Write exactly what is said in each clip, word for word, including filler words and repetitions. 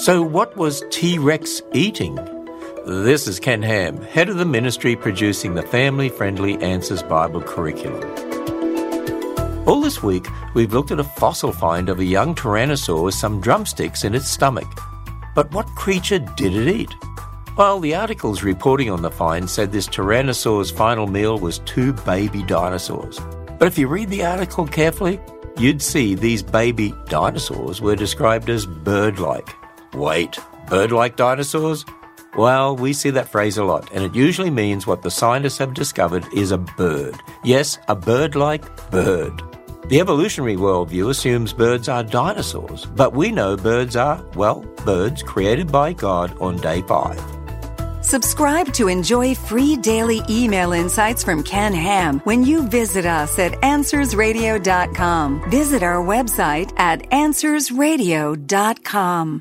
So what was T-Rex eating? This is Ken Ham, head of the ministry producing the family-friendly Answers Bible curriculum. All this week, we've looked at a fossil find of a young tyrannosaur with some drumsticks in its stomach. But what creature did it eat? Well, the articles reporting on the find said this tyrannosaur's final meal was two baby dinosaurs. But if you read the article carefully, you'd see these baby dinosaurs were described as bird-like. Wait, bird-like dinosaurs? Well, we see that phrase a lot, and it usually means what the scientists have discovered is a bird. Yes, a bird-like bird. The evolutionary worldview assumes birds are dinosaurs, but we know birds are, well, birds created by God on day five. Subscribe to enjoy free daily email insights from Ken Ham when you visit us at answers radio dot com. Visit our website at answers radio dot com.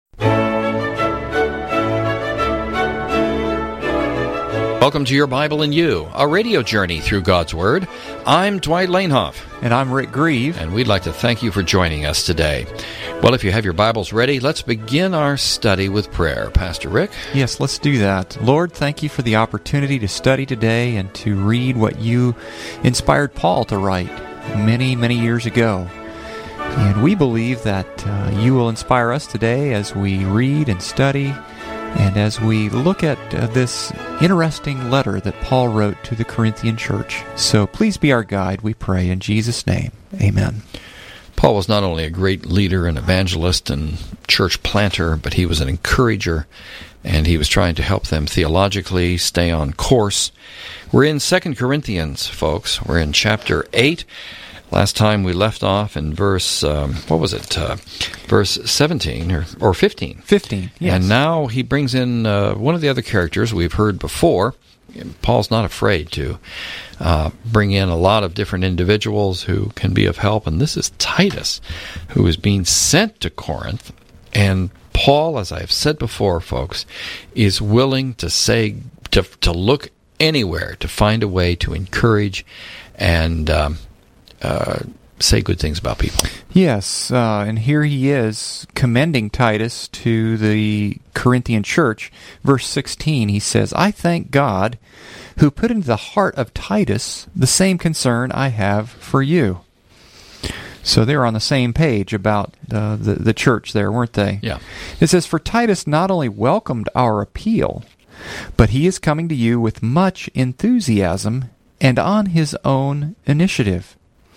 Welcome to Your Bible and You, a radio journey through God's Word. I'm Dwight Lanehoff. And I'm Rick Grieve. And we'd like to thank you for joining us today. Well, if you have your Bibles ready, let's begin our study with prayer. Pastor Rick? Yes, let's do that. Lord, thank you for the opportunity to study today and to read what you inspired Paul to write many, many years ago. And we believe that uh, you will inspire us today as we read and study and as we look at uh, this interesting letter that Paul wrote to the Corinthian church. So please be our guide, we pray, in Jesus' name. Amen. Paul was not only a great leader and evangelist and church planter, but he was an encourager, and he was trying to help them theologically stay on course. We're in Second Corinthians, folks. We're in chapter eight. Last time we left off in verse, um, what was it, uh, verse seventeen or, or fifteen. fifteen, yes. And now he brings in uh, one of the other characters we've heard before. Paul's not afraid to uh, bring in a lot of different individuals who can be of help. And this is Titus, who is being sent to Corinth. And Paul, as I've said before, folks, is willing to say, to, to look anywhere to find a way to encourage and um, Uh, say good things about people. Yes, uh, and here he is commending Titus to the Corinthian church. Verse sixteen, he says, I thank God who put into the heart of Titus the same concern I have for you. So they're on the same page about uh, the, the church there, weren't they? Yeah. It says, for Titus not only welcomed our appeal, but he is coming to you with much enthusiasm and on his own initiative.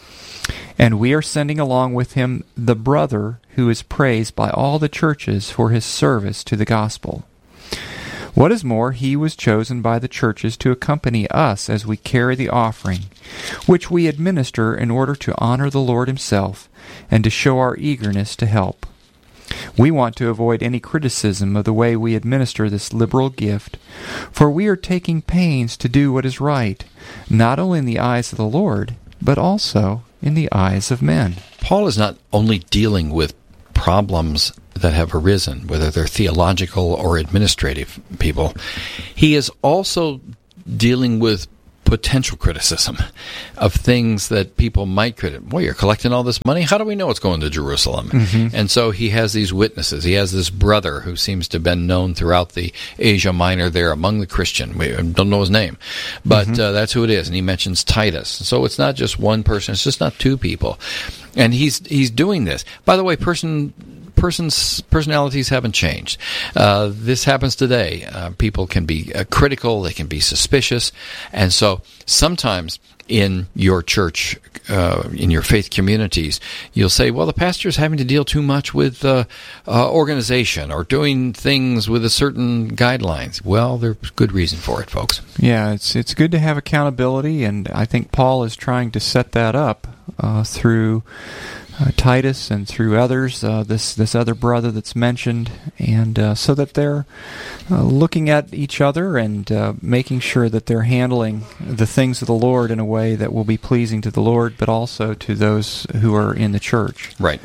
And we are sending along with him the brother who is praised by all the churches for his service to the gospel. What is more, he was chosen by the churches to accompany us as we carry the offering, which we administer in order to honor the Lord himself and to show our eagerness to help. We want to avoid any criticism of the way we administer this liberal gift, for we are taking pains to do what is right, not only in the eyes of the Lord, but also in the eyes of men. Paul is not only dealing with problems that have arisen, whether they're theological or administrative people. He is also dealing with potential criticism of things that people might criticize. Boy, you're collecting all this money? How do we know it's going to Jerusalem? Mm-hmm. And so he has these witnesses. He has this brother who seems to have been known throughout the Asia Minor there among the Christian. We don't know his name, but mm-hmm. uh, that's who it is. And he mentions Titus. So it's not just one person. It's just not two people. And he's he's doing this. By the way, person... Person's personalities haven't changed. Uh, this happens today. Uh, people can be uh, critical. They can be suspicious. And so sometimes in your church, uh, in your faith communities, you'll say, well, the pastor's having to deal too much with uh, uh, organization or doing things with a certain guidelines. Well, there's good reason for it, folks. Yeah, it's it's good to have accountability, and I think Paul is trying to set that up uh, through Uh, Titus and through others, uh, this this other brother that's mentioned, and uh, so that they're uh, looking at each other and uh, making sure that they're handling the things of the Lord in a way that will be pleasing to the Lord, but also to those who are in the church. Right.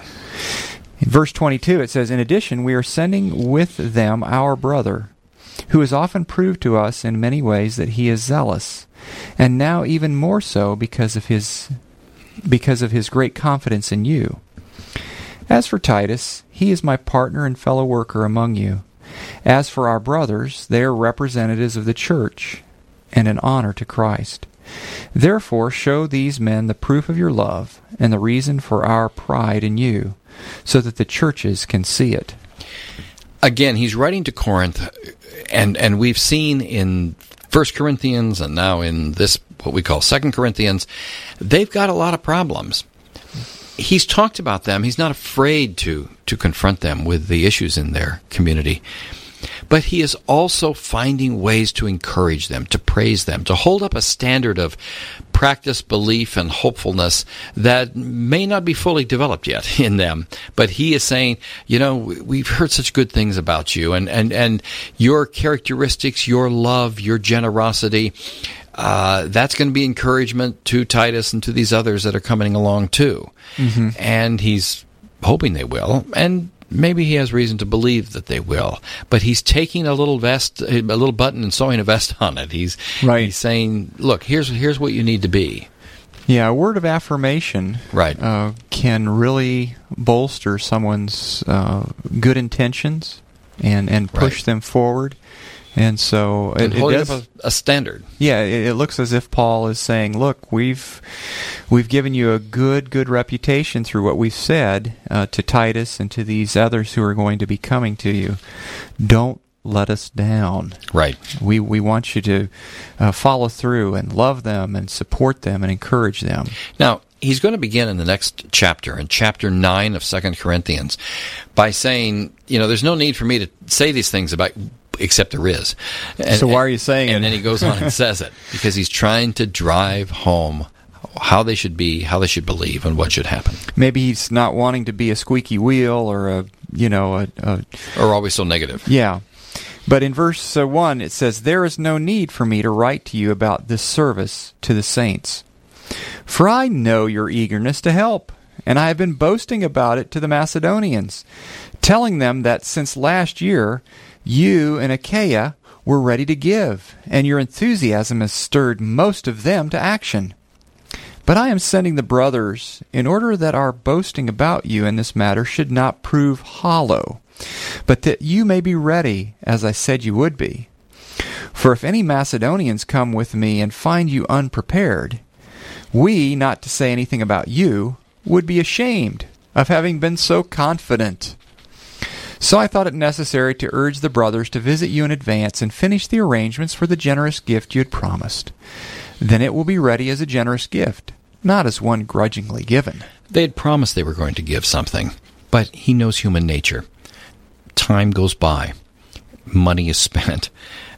In verse twenty-two, it says, in addition, we are sending with them our brother, who has often proved to us in many ways that he is zealous, and now even more so because of his because of his great confidence in you. As for Titus, he is my partner and fellow worker among you. As for our brothers, they are representatives of the church and an honor to Christ. Therefore, show these men the proof of your love and the reason for our pride in you, so that the churches can see it. Again, he's writing to Corinth, and, and we've seen in First Corinthians and now in this, what we call Second Corinthians, they've got a lot of problems. He's talked about them. He's not afraid to, to confront them with the issues in their community. But he is also finding ways to encourage them, to praise them, to hold up a standard of practice, belief, and hopefulness that may not be fully developed yet in them. But he is saying, you know, we've heard such good things about you, and, and, and your characteristics, your love, your generosity, uh, that's going to be encouragement to Titus and to these others that are coming along too. Mm-hmm. And he's hoping they will, and maybe he has reason to believe that they will, but he's taking a little vest, a little button, and sewing a vest on it. He's right. He's saying, "Look, here's here's what you need to be." Yeah, a word of affirmation, right, uh, can really bolster someone's uh, good intentions and and push right. them forward. And so and it, hold it does, up a, a standard. Yeah, it, it looks as if Paul is saying, "Look, we've we've given you a good good reputation through what we've said uh, to Titus and to these others who are going to be coming to you. Don't let us down. Right. We we want you to uh, follow through and love them and support them and encourage them." Now, he's going to begin in the next chapter, in chapter nine of Second Corinthians, by saying, you know, there's no need for me to say these things about, except there is. And, so why are you saying and, it? And then he goes on and says it, because he's trying to drive home how they should be, how they should believe, and what should happen. Maybe he's not wanting to be a squeaky wheel or a, you know, a... a or always so negative. Yeah. But in verse uh, one, it says, "There is no need for me to write to you about this service to the saints. For I know your eagerness to help, and I have been boasting about it to the Macedonians, telling them that since last year you and Achaia were ready to give, and your enthusiasm has stirred most of them to action. But I am sending the brothers in order that our boasting about you in this matter should not prove hollow, but that you may be ready, as I said you would be. For if any Macedonians come with me and find you unprepared, we, not to say anything about you, would be ashamed of having been so confident. So I thought it necessary to urge the brothers to visit you in advance and finish the arrangements for the generous gift you had promised. Then it will be ready as a generous gift, not as one grudgingly given." They had promised they were going to give something, but he knows human nature. Time goes by. Money is spent.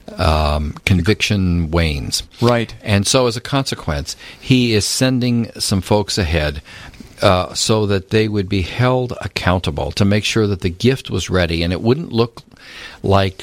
Um, conviction wanes. Right. And so as a consequence, he is sending some folks ahead uh, so that they would be held accountable to make sure that the gift was ready and it wouldn't look like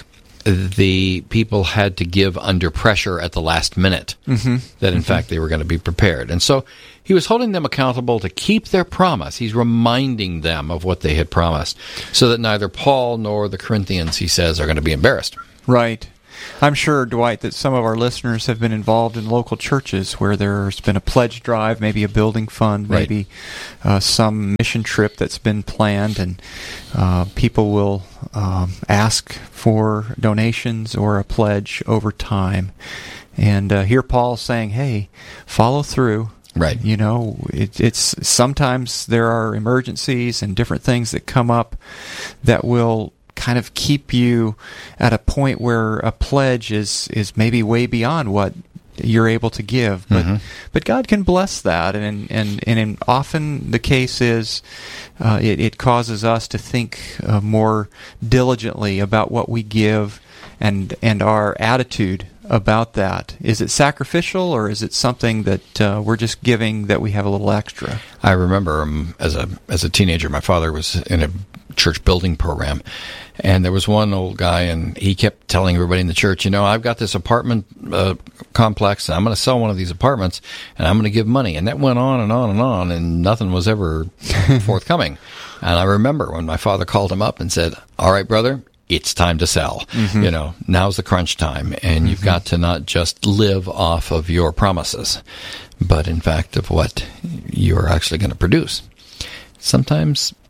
the people had to give under pressure at the last minute, mm-hmm. that in mm-hmm. fact they were going to be prepared. And so he was holding them accountable to keep their promise. He's reminding them of what they had promised so that neither Paul nor the Corinthians, he says, are going to be embarrassed. Right. I'm sure, Dwight, that some of our listeners have been involved in local churches where there's been a pledge drive, maybe a building fund, right. maybe uh, some mission trip that's been planned, and uh, people will um, ask for donations or a pledge over time. And uh, here Paul's saying, hey, follow through. Right. You know, it, it's sometimes there are emergencies and different things that come up that will kind of keep you at a point where a pledge is, is maybe way beyond what you're able to give. But mm-hmm. but God can bless that, and and and in often the case is uh, it, it causes us to think uh, more diligently about what we give and and our attitude about that. Is it sacrificial, or is it something that uh, we're just giving that we have a little extra? I remember um, as a as a teenager, my father was in a church building program, and there was one old guy, and he kept telling everybody in the church, you know, I've got this apartment uh, complex, and I'm going to sell one of these apartments, and I'm going to give money. And that went on and on and on, and nothing was ever forthcoming. And I remember when my father called him up and said, all right, brother, it's time to sell. Mm-hmm. You know, now's the crunch time, and mm-hmm. you've got to not just live off of your promises, but in fact of what you're actually going to produce. Sometimes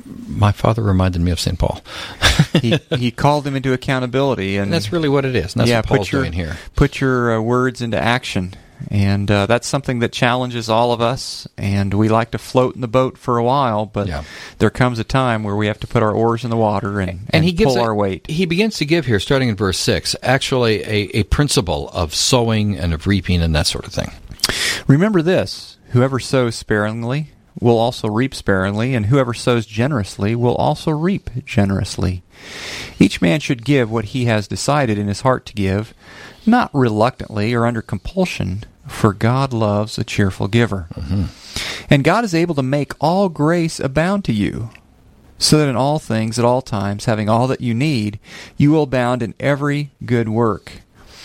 my father reminded me of Saint Paul. he he called them into accountability, and, and that's really what it is. And that's yeah, what Paul's put your, doing here. Put your uh, words into action, and uh, that's something that challenges all of us. And we like to float in the boat for a while, but yeah. there comes a time where we have to put our oars in the water and, and, and he gives pull a, our weight. He begins to give here, starting in verse six, actually a, a principle of sowing and of reaping and that sort of thing. Remember this: whoever sows sparingly will also reap sparingly, and whoever sows generously will also reap generously. Each man should give what he has decided in his heart to give, not reluctantly or under compulsion, for God loves a cheerful giver. Mm-hmm. And God is able to make all grace abound to you, so that in all things, at all times, having all that you need, you will abound in every good work.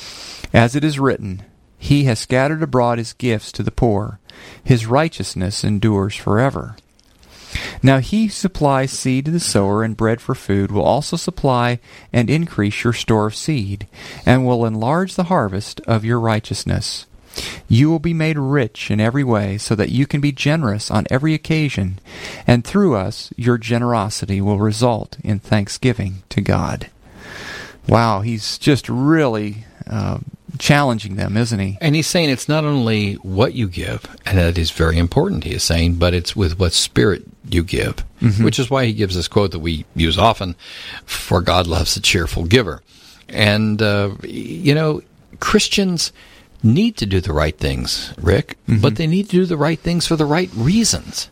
As it is written, He has scattered abroad His gifts to the poor. His righteousness endures forever. Now He who supplies seed to the sower and bread for food will also supply and increase your store of seed, and will enlarge the harvest of your righteousness. You will be made rich in every way, so that you can be generous on every occasion, and through us your generosity will result in thanksgiving to God. Wow, he's just really uh, challenging them, isn't he? And he's saying it's not only what you give, and that is very important, he is saying, but it's with what spirit you give, mm-hmm. which is why he gives this quote that we use often, for God loves a cheerful giver. And, uh, you know, Christians need to do the right things, Rick, mm-hmm. but they need to do the right things for the right reasons.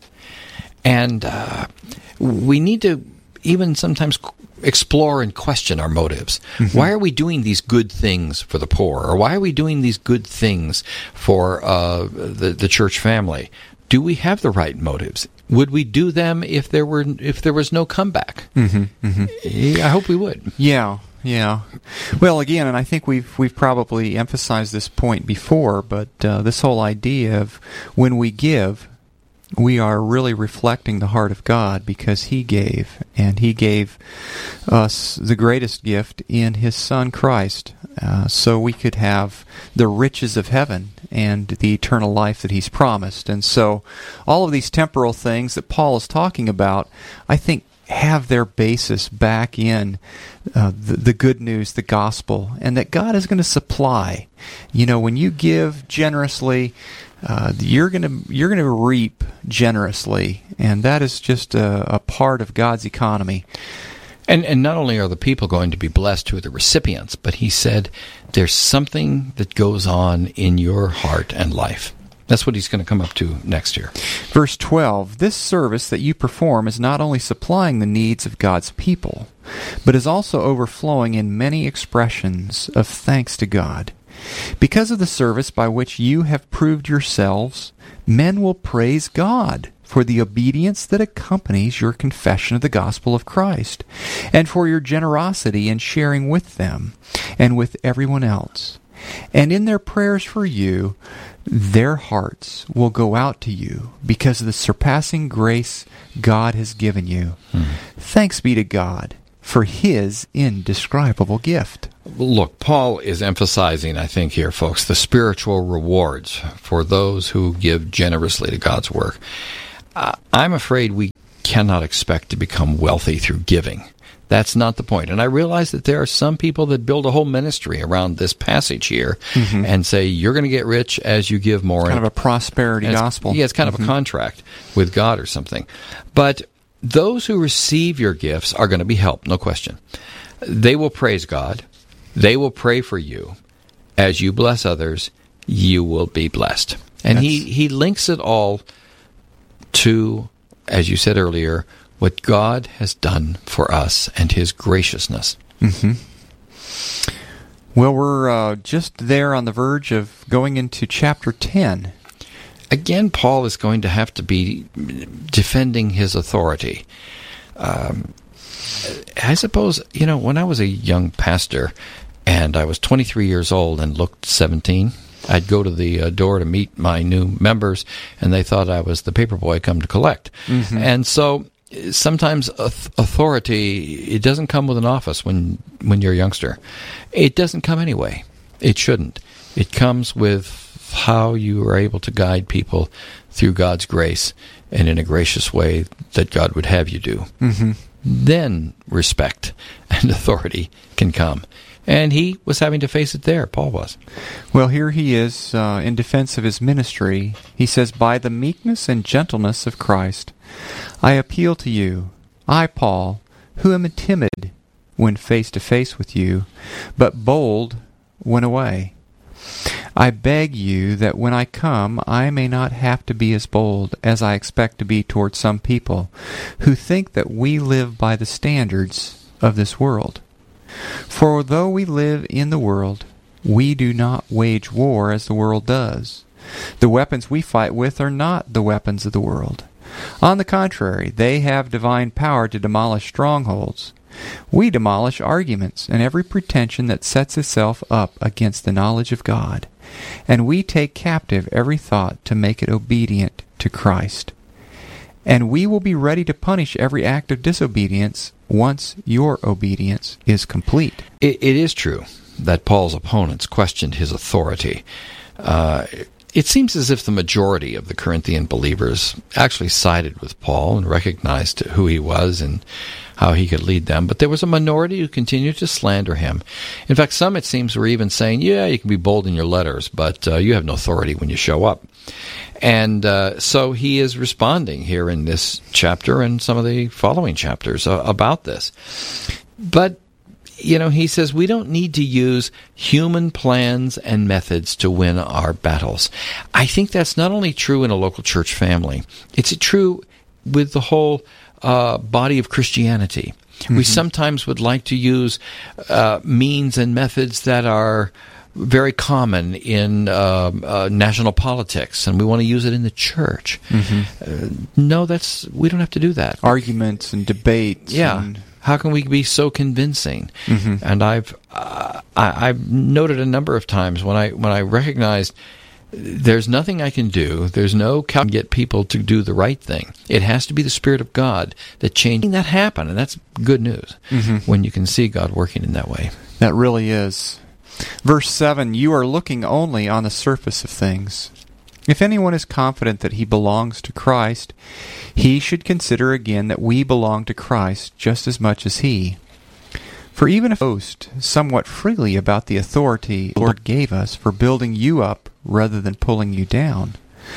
And uh, we need to even sometimes explore and question our motives. Mm-hmm. Why are we doing these good things for the poor? Or why are we doing these good things for uh, the, the church family? Do we have the right motives? Would we do them if there were if there was no comeback? Mm-hmm. Mm-hmm. I hope we would. Yeah. Yeah. Well, again, and I think we've we've probably emphasized this point before, but uh, this whole idea of when we give, we are really reflecting the heart of God, because He gave, and He gave us the greatest gift in His Son Christ, uh, so we could have the riches of heaven and the eternal life that He's promised. And so all of these temporal things that Paul is talking about, I think, have their basis back in uh, the, the good news, the gospel, and that God is going to supply. You know, when you give generously, uh, you're going to you're going to reap generously, and that is just a, a part of God's economy. And and not only are the people going to be blessed who are the recipients, but he said there's something that goes on in your heart and life. That's what he's going to come up to next year. Verse twelve, this service that you perform is not only supplying the needs of God's people, but is also overflowing in many expressions of thanks to God. Because of the service by which you have proved yourselves, men will praise God for the obedience that accompanies your confession of the gospel of Christ, and for your generosity in sharing with them and with everyone else. And in their prayers for you, their hearts will go out to you because of the surpassing grace God has given you. Hmm. Thanks be to God for His indescribable gift. Look, Paul is emphasizing, I think here, folks, the spiritual rewards for those who give generously to God's work. Uh, I'm afraid we cannot expect to become wealthy through giving. That's not the point. And I realize that there are some people that build a whole ministry around this passage here mm-hmm. and say, you're going to get rich as you give more. It's kind of a prosperity gospel. Yeah, it's kind mm-hmm. of a contract with God or something. But those who receive your gifts are going to be helped, no question. They will praise God. They will pray for you. As you bless others, you will be blessed. And he, he links it all to, as you said earlier, what God has done for us and His graciousness. Mm-hmm. Well, we're uh, just there on the verge of going into chapter ten. Again, Paul is going to have to be defending his authority. Um, I suppose, you know, when I was a young pastor and I was twenty-three years old and looked seventeen, I'd go to the uh, door to meet my new members, and they thought I was the paper boy come to collect. Mm-hmm. And so sometimes authority, it doesn't come with an office when when you're a youngster. It doesn't come anyway. It shouldn't. It comes with how you are able to guide people through God's grace and in a gracious way that God would have you do. Mm-hmm. Then respect and authority can come. And he was having to face it there, Paul was. Well, here he is uh, in defense of his ministry. He says, "By the meekness and gentleness of Christ, I appeal to you, I, Paul, who am timid when face to face with you, but bold when away. I beg you that when I come, I may not have to be as bold as I expect to be toward some people who think that we live by the standards of this world. For though we live in the world, we do not wage war as the world does. The weapons we fight with are not the weapons of the world. On the contrary, they have divine power to demolish strongholds. We demolish arguments and every pretension that sets itself up against the knowledge of God, and we take captive every thought to make it obedient to Christ. And we will be ready to punish every act of disobedience once your obedience is complete." It, it is true that Paul's opponents questioned his authority. Uh, it seems as if the majority of the Corinthian believers actually sided with Paul and recognized who he was and how he could lead them, but there was a minority who continued to slander him. In fact, some, it seems, were even saying, yeah, you can be bold in your letters, but uh, you have no authority when you show up. And uh, so he is responding here in this chapter and some of the following chapters uh, about this. But, you know, he says we don't need to use human plans and methods to win our battles. I think that's not only true in a local church family, it's true with the whole uh, body of Christianity. Mm-hmm. We sometimes would like to use uh, means and methods that are very common in uh, uh, national politics, and we want to use it in the church. Mm-hmm. Uh, no, that's we don't have to do that. Arguments and debates. Yeah. And how can we be so convincing? Mm-hmm. And I've uh, I, I've noted a number of times when I when I recognized there's nothing I can do. There's no can get people to do the right thing. It has to be the Spirit of God that changing that happen, and that's good news mm-hmm. when you can see God working in that way. That really is. Verse seven, "You are looking only on the surface of things. If anyone is confident that he belongs to Christ, he should consider again that we belong to Christ just as much as he. For even if I boast somewhat freely about the authority the Lord gave us for building you up rather than pulling you down,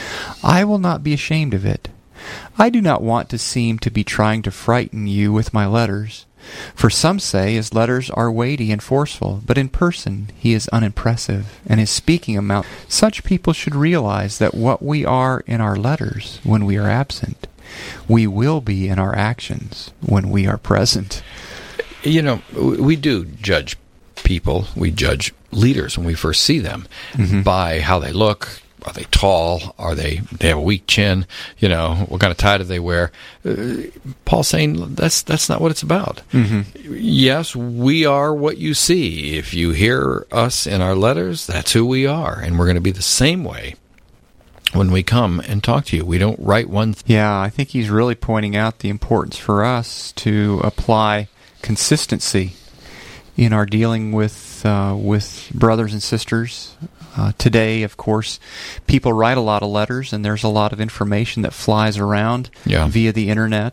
I will not be ashamed of it. I do not want to seem to be trying to frighten you with my letters. For some say his letters are weighty and forceful, but in person he is unimpressive, and his speaking amount. Such people should realize that what we are in our letters when we are absent, we will be in our actions when we are present." You know, we do judge people. We judge leaders when we first see them mm-hmm. by how they look. Are they tall? Are they, they have a weak chin? You know, what kind of tie do they wear? Uh, Paul's saying that's that's not what it's about. Mm-hmm. Yes, we are what you see. If you hear us in our letters, that's who we are. And we're going to be the same way when we come and talk to you. We don't write one thing. Yeah, I think he's really pointing out the importance for us to apply consistency in our dealing with uh, with brothers and sisters. Uh, today, of course, people write a lot of letters, and there's a lot of information that flies around yeah. via the internet.